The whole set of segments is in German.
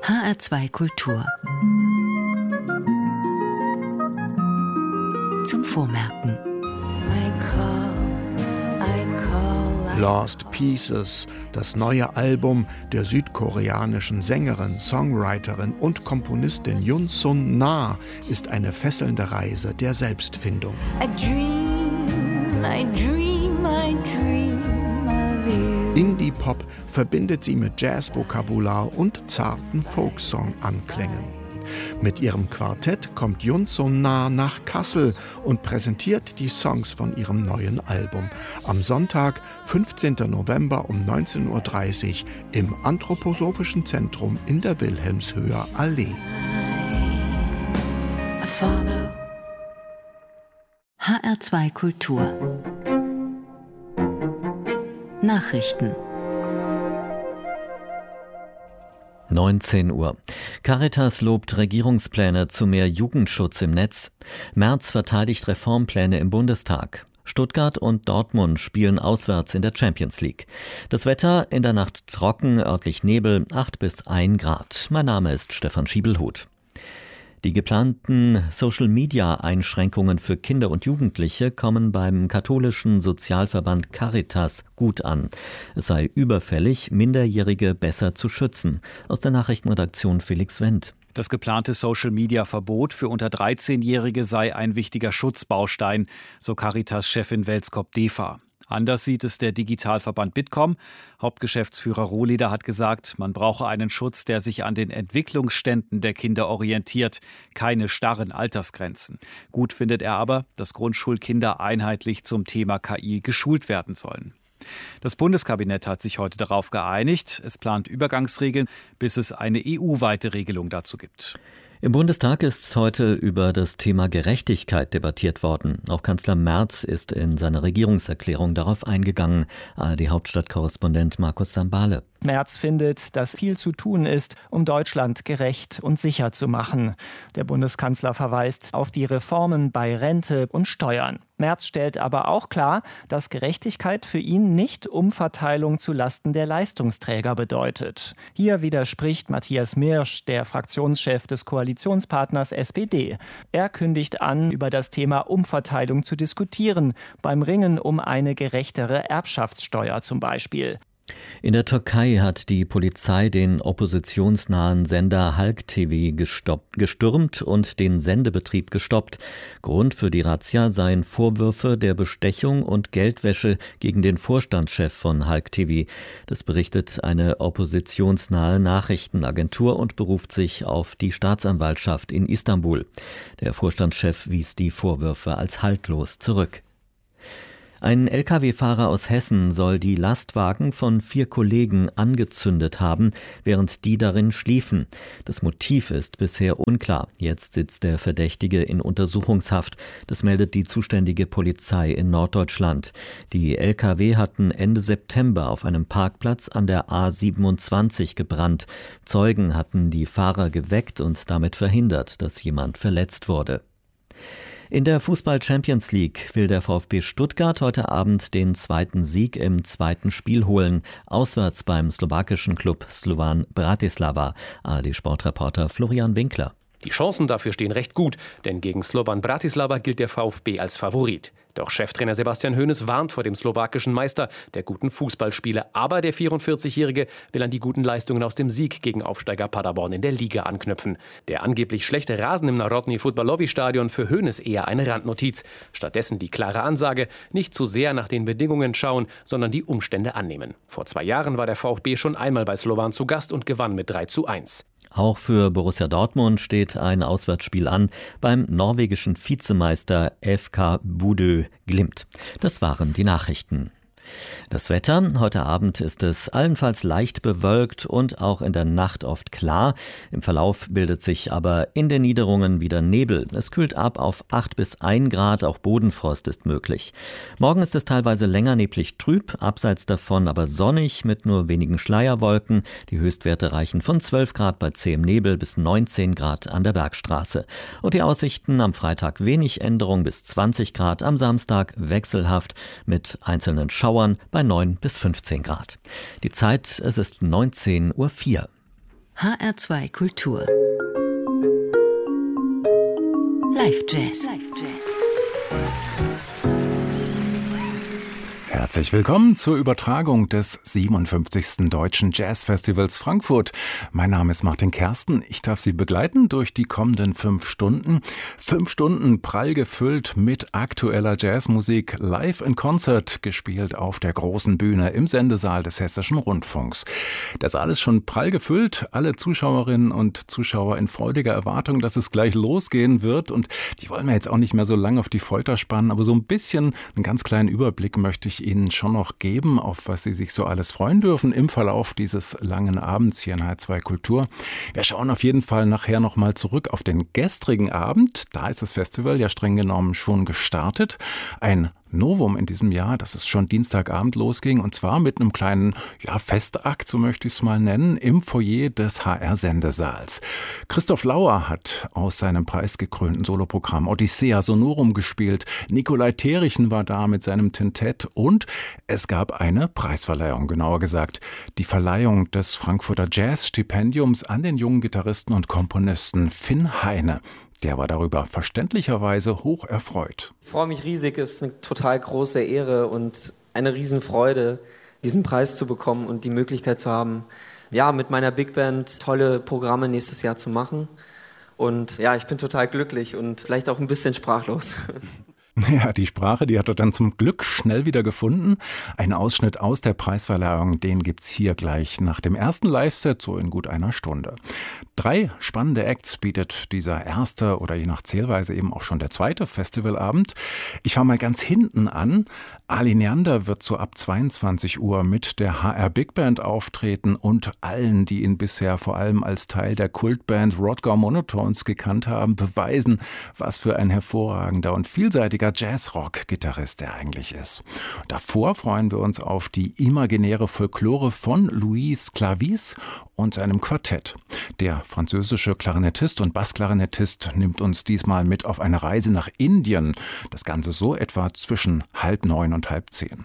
HR2 Kultur. Zum Vormerken. Lost Pieces, das neue Album der südkoreanischen Sängerin, Songwriterin und Komponistin Yoon Sun Na, ist eine fesselnde Reise der Selbstfindung. Indie-Pop verbindet sie mit Jazz-Vokabular und zarten Folksong-Anklängen. Mit ihrem Quartett kommt Yoon Sun Na nach Kassel und präsentiert die Songs von ihrem neuen Album. Am Sonntag, 15. November um 19.30 Uhr im Anthroposophischen Zentrum in der Wilhelmshöher Allee. HR2 Kultur. Nachrichten. 19 Uhr. Caritas lobt Regierungspläne zu mehr Jugendschutz im Netz. Merz verteidigt Reformpläne im Bundestag. Stuttgart und Dortmund spielen auswärts in der Champions League. Das Wetter in der Nacht trocken, örtlich Nebel, 8 bis 1 Grad. Mein Name ist Stefan Schiebelhuth. Die geplanten Social-Media-Einschränkungen für Kinder und Jugendliche kommen beim katholischen Sozialverband Caritas gut an. Es sei überfällig, Minderjährige besser zu schützen. Aus der Nachrichtenredaktion Felix Wendt. Das geplante Social-Media-Verbot für unter 13-Jährige sei ein wichtiger Schutzbaustein, so Caritas-Chefin Welskop-Defa. Anders sieht es der Digitalverband Bitkom. Hauptgeschäftsführer Rohleder hat gesagt, man brauche einen Schutz, der sich an den Entwicklungsständen der Kinder orientiert, keine starren Altersgrenzen. Gut findet er aber, dass Grundschulkinder einheitlich zum Thema KI geschult werden sollen. Das Bundeskabinett hat sich heute darauf geeinigt. Es plant Übergangsregeln, bis es eine EU-weite Regelung dazu gibt. Im Bundestag ist heute über das Thema Gerechtigkeit debattiert worden. Auch Kanzler Merz ist in seiner Regierungserklärung darauf eingegangen. ARD-Hauptstadtkorrespondent Markus Sambale. Merz findet, dass viel zu tun ist, um Deutschland gerecht und sicher zu machen. Der Bundeskanzler verweist auf die Reformen bei Rente und Steuern. Merz stellt aber auch klar, dass Gerechtigkeit für ihn nicht Umverteilung zu Lasten der Leistungsträger bedeutet. Hier widerspricht Matthias Mirsch, der Fraktionschef des Koalitionspartners SPD. Er kündigt an, über das Thema Umverteilung zu diskutieren, beim Ringen um eine gerechtere Erbschaftssteuer zum Beispiel. In der Türkei hat die Polizei den oppositionsnahen Sender Halk TV gestürmt und den Sendebetrieb gestoppt. Grund für die Razzia seien Vorwürfe der Bestechung und Geldwäsche gegen den Vorstandschef von Halk TV. Das berichtet eine oppositionsnahe Nachrichtenagentur und beruft sich auf die Staatsanwaltschaft in Istanbul. Der Vorstandschef wies die Vorwürfe als haltlos zurück. Ein Lkw-Fahrer aus Hessen soll die Lastwagen von 4 Kollegen angezündet haben, während die darin schliefen. Das Motiv ist bisher unklar. Jetzt sitzt der Verdächtige in Untersuchungshaft. Das meldet die zuständige Polizei in Norddeutschland. Die Lkw hatten Ende September auf einem Parkplatz an der A27 gebrannt. Zeugen hatten die Fahrer geweckt und damit verhindert, dass jemand verletzt wurde. In der Fußball-Champions League will der VfB Stuttgart heute Abend den zweiten Sieg im zweiten Spiel holen, auswärts beim slowakischen Klub Slovan Bratislava. ARD-Sportreporter Florian Winkler. Die Chancen dafür stehen recht gut, denn gegen Slovan Bratislava gilt der VfB als Favorit. Doch Cheftrainer Sebastian Hoeneß warnt vor dem slowakischen Meister, der guten Fußballspiele. Aber der 44-Jährige will an die guten Leistungen aus dem Sieg gegen Aufsteiger Paderborn in der Liga anknüpfen. Der angeblich schlechte Rasen im Narodny Futbalovi-Stadion für Hoeneß eher eine Randnotiz. Stattdessen die klare Ansage, nicht zu sehr nach den Bedingungen schauen, sondern die Umstände annehmen. Vor 2 Jahren war der VfB schon einmal bei Slovan zu Gast und gewann mit 3:1. Auch für Borussia Dortmund steht ein Auswärtsspiel an beim norwegischen Vizemeister FK Bodø Glimt. Das waren die Nachrichten. Das Wetter, heute Abend ist es allenfalls leicht bewölkt und auch in der Nacht oft klar. Im Verlauf bildet sich aber in den Niederungen wieder Nebel. Es kühlt ab auf 8 bis 1 Grad, auch Bodenfrost ist möglich. Morgen ist es teilweise länger neblig trüb, abseits davon aber sonnig mit nur wenigen Schleierwolken. Die Höchstwerte reichen von 12 Grad bei zähem Nebel bis 19 Grad an der Bergstraße. Und die Aussichten am Freitag wenig Änderung bis 20 Grad, am Samstag wechselhaft mit einzelnen Schauern bei 9 bis 15 Grad. Die Zeit, es ist 19:04 Uhr. HR2 Kultur. Live Jazz. Herzlich willkommen zur Übertragung des 57. Deutschen Jazzfestivals Frankfurt. Mein Name ist Martin Kersten. Ich darf Sie begleiten durch die kommenden 5 Stunden. 5 Stunden prall gefüllt mit aktueller Jazzmusik, live in Concert, gespielt auf der großen Bühne im Sendesaal des Hessischen Rundfunks. Der Saal ist schon prall gefüllt. Alle Zuschauerinnen und Zuschauer in freudiger Erwartung, dass es gleich losgehen wird. Und die wollen wir jetzt auch nicht mehr so lange auf die Folter spannen, aber so ein bisschen, einen ganz kleinen Überblick möchte ich Ihnen schon noch geben, auf was Sie sich so alles freuen dürfen im Verlauf dieses langen Abends hier in HR2 Kultur. Wir schauen auf jeden Fall nachher nochmal zurück auf den gestrigen Abend. Da ist das Festival ja streng genommen schon gestartet. Ein Novum in diesem Jahr, dass es schon Dienstagabend losging, und zwar mit einem kleinen Festakt, so möchte ich es mal nennen, im Foyer des HR-Sendesaals. Christoph Lauer hat aus seinem preisgekrönten Soloprogramm Odyssea Sonorum gespielt, Nikolai Terrichen war da mit seinem Tintett und es gab eine Preisverleihung, genauer gesagt die Verleihung des Frankfurter Jazz-Stipendiums an den jungen Gitarristen und Komponisten Finn Heine. Der war darüber verständlicherweise hoch erfreut. Ich freue mich riesig, es ist eine total große Ehre und eine Riesenfreude, diesen Preis zu bekommen und die Möglichkeit zu haben, mit meiner Big Band tolle Programme nächstes Jahr zu machen. Und ich bin total glücklich und vielleicht auch ein bisschen sprachlos. Ja, die Sprache, die hat er dann zum Glück schnell wieder gefunden. Ein Ausschnitt aus der Preisverleihung, den gibt's hier gleich nach dem ersten Live-Set, so in gut einer Stunde. 3 spannende Acts bietet dieser erste oder je nach Zählweise eben auch schon der zweite Festivalabend. Ich fange mal ganz hinten an. Ali Neander wird so ab 22 Uhr mit der HR Big Band auftreten und allen, die ihn bisher vor allem als Teil der Kultband Rodger Monotones gekannt haben, beweisen, was für ein hervorragender und vielseitiger Jazzrock-Gitarrist er eigentlich ist. Davor freuen wir uns auf die imaginäre Folklore von Louis Clavis und seinem Quartett. Der französische Klarinettist und Bassklarinettist nimmt uns diesmal mit auf eine Reise nach Indien. Das Ganze so etwa zwischen 8:30 und 9:30.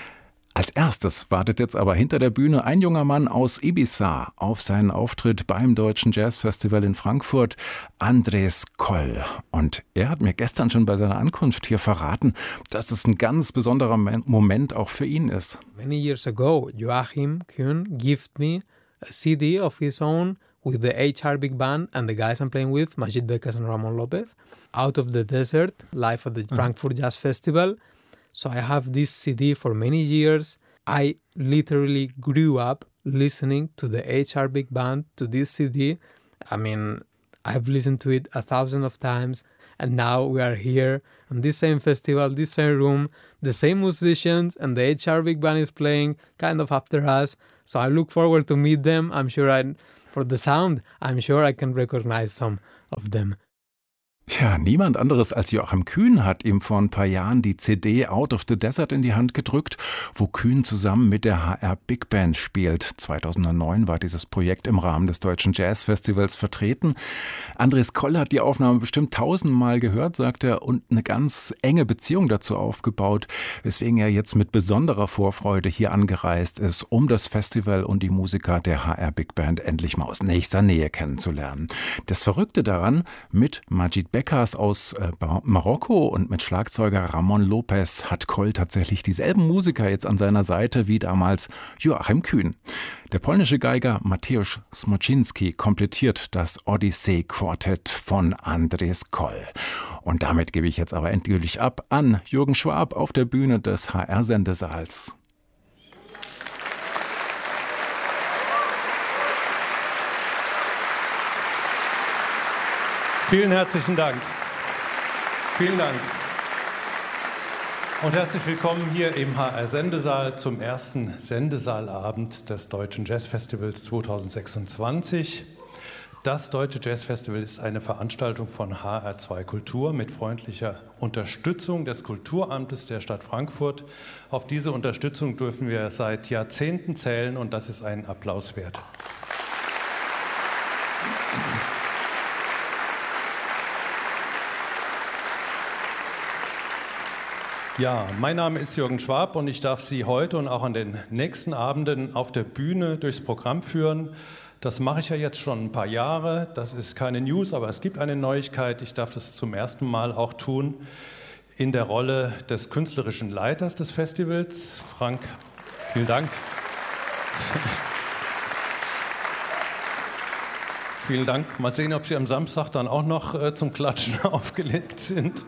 Als erstes wartet jetzt aber hinter der Bühne ein junger Mann aus Ibiza auf seinen Auftritt beim Deutschen Jazzfestival in Frankfurt, Andres Koll. Und er hat mir gestern schon bei seiner Ankunft hier verraten, dass es ein ganz besonderer Moment auch für ihn ist. Many years ago, Joachim Kuhn gifted me a CD of his own with the HR Big Band and the guys I'm playing with, Majid Bekas and Ramon Lopez, Out of the Desert, live at the Frankfurt Jazz Festival. So I have this CD for many years. I literally grew up listening to the HR Big Band, to this CD. I mean, I've listened to it 1,000 of times. And now we are here on this same festival, this same room, the same musicians, and the HR Big Band is playing kind of after us. So I look forward to meet them. I'm sure for the sound, I'm sure I can recognize some of them. Ja, niemand anderes als Joachim Kuhn hat ihm vor ein paar Jahren die CD Out of the Desert in die Hand gedrückt, wo Kuhn zusammen mit der HR Big Band spielt. 2009 war dieses Projekt im Rahmen des Deutschen Jazzfestivals vertreten. Andres Koll hat die Aufnahme bestimmt 1000-mal gehört, sagt er, und eine ganz enge Beziehung dazu aufgebaut, weswegen er jetzt mit besonderer Vorfreude hier angereist ist, um das Festival und die Musiker der HR Big Band endlich mal aus nächster Nähe kennenzulernen. Das Verrückte daran, mit Majid Bekas aus Marokko und mit Schlagzeuger Ramon Lopez hat Koll tatsächlich dieselben Musiker jetzt an seiner Seite wie damals Joachim Kuhn. Der polnische Geiger Mateusz Smoczynski komplettiert das Odyssee-Quartett von Andres Koll. Und damit gebe ich jetzt aber endgültig ab an Jürgen Schwab auf der Bühne des HR-Sendesaals. Vielen herzlichen Dank. Vielen Dank. Und herzlich willkommen hier im HR-Sendesaal zum ersten Sendesaalabend des Deutschen Jazzfestivals 2026. Das Deutsche Jazzfestival ist eine Veranstaltung von HR2 Kultur mit freundlicher Unterstützung des Kulturamtes der Stadt Frankfurt. Auf diese Unterstützung dürfen wir seit Jahrzehnten zählen und das ist einen Applaus wert. Ja, mein Name ist Jürgen Schwab und ich darf Sie heute und auch an den nächsten Abenden auf der Bühne durchs Programm führen. Das mache ich ja jetzt schon ein paar Jahre. Das ist keine News, aber es gibt eine Neuigkeit. Ich darf das zum ersten Mal auch tun in der Rolle des künstlerischen Leiters des Festivals. Frank, vielen Dank. Vielen Dank. Mal sehen, ob Sie am Samstag dann auch noch zum Klatschen aufgelegt sind.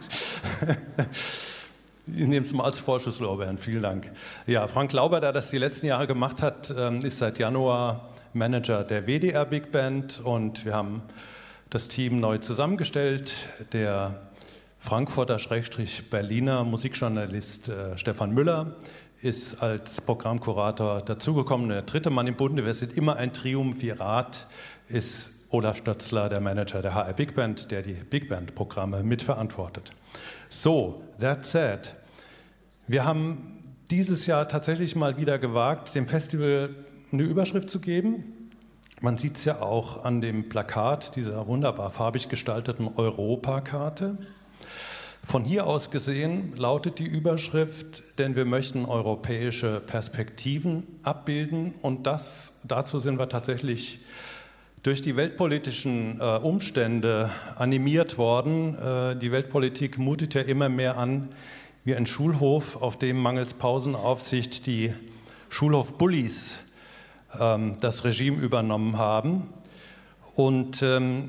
Ich nehme es mal als Vorschusslorbeeren. Vielen Dank. Ja, Frank Lauber, der das die letzten Jahre gemacht hat, ist seit Januar Manager der WDR Big Band und wir haben das Team neu zusammengestellt. Der Frankfurter-Berliner Musikjournalist Stefan Müller ist als Programmkurator dazugekommen. Der dritte Mann im Bunde, wir sind immer ein Triumvirat, ist Olaf Stötzler, der Manager der HR Big Band, der die Big Band-Programme mitverantwortet. So, that said, wir haben dieses Jahr tatsächlich mal wieder gewagt, dem Festival eine Überschrift zu geben. Man sieht es ja auch an dem Plakat, dieser wunderbar farbig gestalteten Europakarte. Von hier aus gesehen lautet die Überschrift, denn wir möchten europäische Perspektiven abbilden und dazu sind wir tatsächlich durch die weltpolitischen Umstände animiert worden. Die Weltpolitik mutet ja immer mehr an wie ein Schulhof, auf dem mangels Pausenaufsicht die Schulhof-Bullies das Regime übernommen haben. Und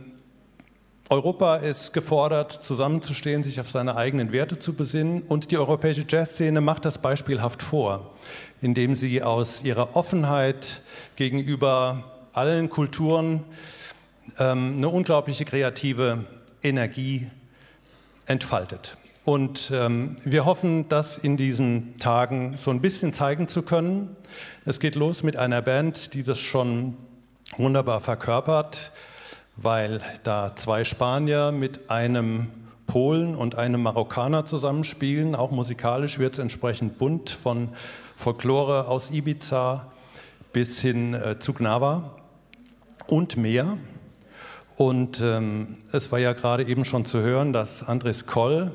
Europa ist gefordert, zusammenzustehen, sich auf seine eigenen Werte zu besinnen. Und die europäische Jazzszene macht das beispielhaft vor, indem sie aus ihrer Offenheit gegenüber allen Kulturen eine unglaubliche kreative Energie entfaltet. Und wir hoffen, das in diesen Tagen so ein bisschen zeigen zu können. Es geht los mit einer Band, die das schon wunderbar verkörpert, weil da 2 Spanier mit einem Polen und einem Marokkaner zusammenspielen. Auch musikalisch wird es entsprechend bunt, von Folklore aus Ibiza bis hin zu Gnawa und mehr. Und es war ja gerade eben schon zu hören, dass Andres Koll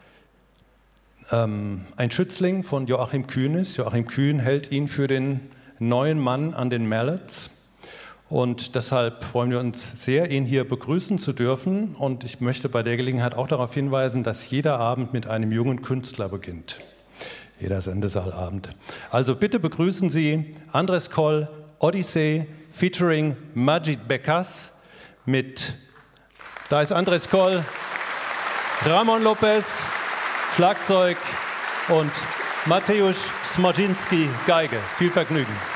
ein Schützling von Joachim Kühn ist. Joachim Kühn hält ihn für den neuen Mann an den Mallets. Und deshalb freuen wir uns sehr, ihn hier begrüßen zu dürfen. Und ich möchte bei der Gelegenheit auch darauf hinweisen, dass jeder Abend mit einem jungen Künstler beginnt. Jeder Sendesaalabend. Also bitte begrüßen Sie Andres Koll, Odyssey, featuring Majid Bekas da ist Andres Koll, Ramon Lopez, Schlagzeug und Mateusz Smoczynski, Geige. Viel Vergnügen.